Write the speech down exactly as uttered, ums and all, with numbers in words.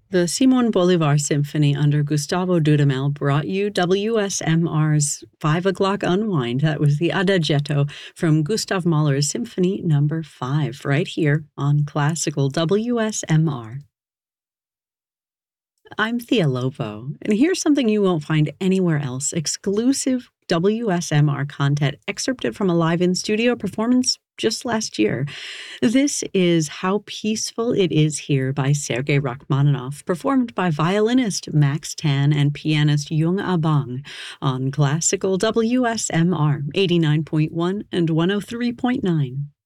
The Simon Bolivar Symphony under Gustavo Dudamel brought you W S M R's five o'clock Unwind. That was the Adagietto from Gustav Mahler's Symphony Number five, right here on Classical W S M R. I'm Thea Lovo, and here's something you won't find anywhere else. Exclusive W S M R content excerpted from a live in-studio performance just last year. This is How Peaceful It Is Here by Sergei Rachmaninoff, performed by violinist Max Tan and pianist Jung Abang on Classical W S M R eighty-nine point one and one oh three point nine.